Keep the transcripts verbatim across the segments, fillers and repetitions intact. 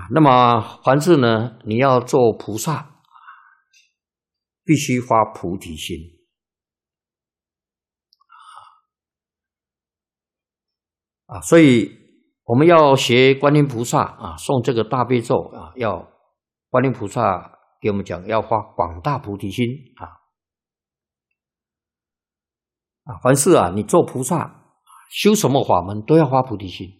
那么凡事呢，你要做菩萨，必须发菩提心啊。所以我们要学观音菩萨啊，诵这个大悲咒啊，要观音菩萨给我们讲，要发广大菩提心啊啊！凡事啊，你做菩萨，修什么法门都要发菩提心。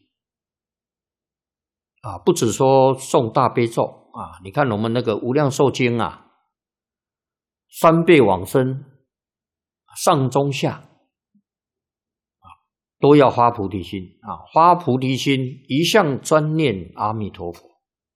啊，不只说诵大悲咒啊，你看我们那个无量寿经啊，三辈往生，上中下啊，都要发菩提心啊，发菩提心一向专念阿弥陀佛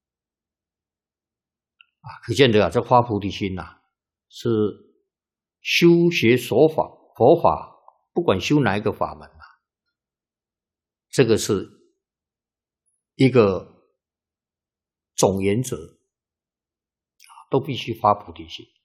啊，可见得啊，这发菩提心呐、啊，是修学佛法，佛法不管修哪一个法门啊，这个是一个总原则都必须发菩提心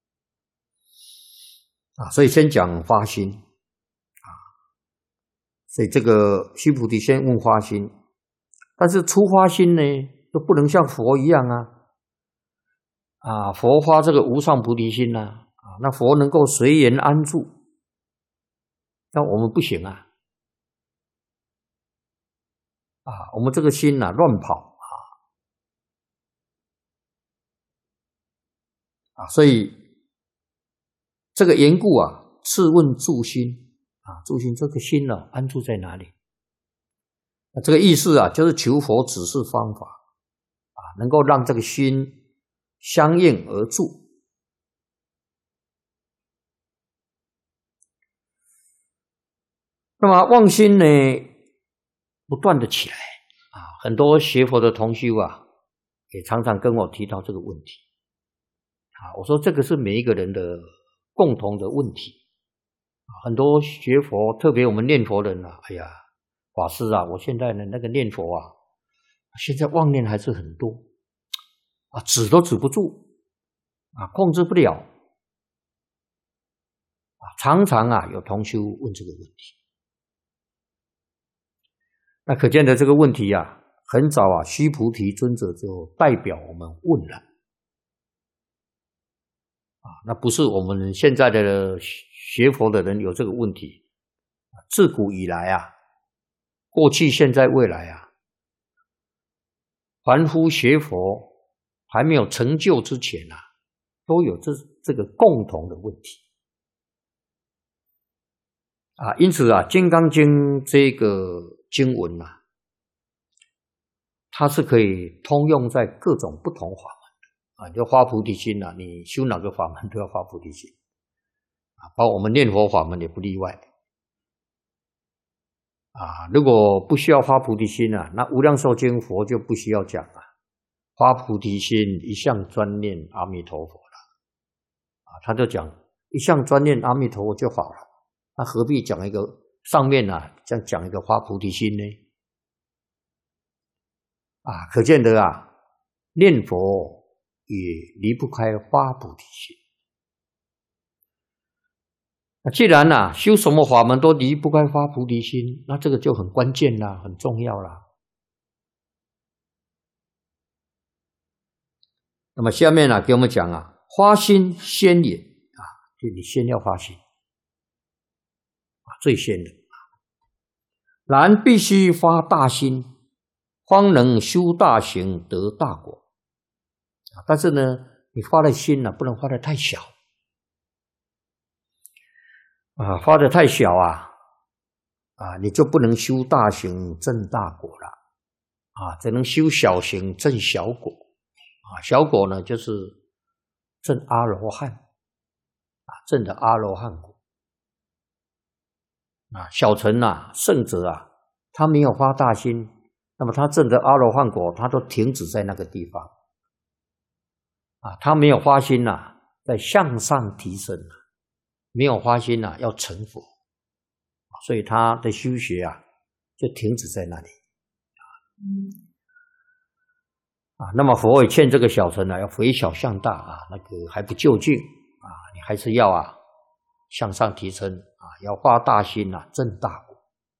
啊，所以先讲发心啊，所以这个须菩提先问发心，但是初发心呢，就不能像佛一样啊啊，佛发这个无上菩提心啊，啊，那佛能够随缘安住，但我们不行啊啊，我们这个心啊乱跑。啊，所以这个缘故啊，次问住心啊，住心这个心呢、啊，安住在哪里？那这个意思啊，就是求佛指示方法啊，能够让这个心相应而住。那么妄心呢，不断的起来啊，很多学佛的同修啊，也常常跟我提到这个问题。啊，我说这个是每一个人的共同的问题。很多学佛，特别我们念佛人啊，哎呀，法师啊，我现在呢那个念佛啊，现在妄念还是很多啊，止都止不住啊，控制不了啊，常常啊有同修问这个问题。那可见的这个问题啊，很早啊，须菩提尊者就代表我们问了。啊，那不是我们现在的学佛的人有这个问题，自古以来啊，过去、现在、未来啊，凡夫学佛还没有成就之前啊，都有这这个共同的问题啊。因此啊，《金刚经》这个经文啊，它是可以通用在各种不同法门。啊，就发菩提心啊，你修哪个法门都要发菩提心啊，包括我们念佛法门也不例外啊。如果不需要发菩提心啊，那无量寿经佛就不需要讲了，发菩提心一向专念阿弥陀佛了啊，他就讲一向专念阿弥陀佛就好了，那何必讲一个上面啊，这样讲一个发菩提心呢？啊，可见得啊，念佛也离不开发菩提心。那既然啊修什么法门都离不开发菩提心，那这个就很关键啦，很重要啦。那么下面啊给我们讲啊，发心先也啊，就你先要发心啊，最先的。然必须发大心，方能修大行得大果。但是呢，你发的心呢、啊，不能发的太小啊，发的太小啊，啊，你就不能修大行证大果了啊，只能修小行证小果啊。小果呢，就是证阿罗汉啊，证的阿罗汉果啊。小乘啊，圣者啊，他没有发大心，那么他证的阿罗汉果，他都停止在那个地方。啊，他没有发心呐、啊，在向上提升啊，没有发心呐、啊，要成佛，所以他的修学啊，就停止在那里啊。那么佛也劝这个小乘啊，要回小向大啊，那个还不就近啊，你还是要啊向上提升啊，要发大心啊，正大果。